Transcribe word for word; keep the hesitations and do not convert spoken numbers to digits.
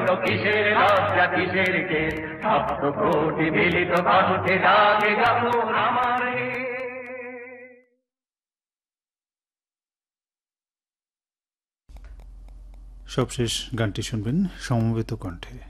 কিসের লজ্জা কিসের কে সপ্ত কোটি মিলিত কণ্ঠে ডাকে যেমন আমার সবশেষ গানটি শুনবেন সমবেত কণ্ঠে।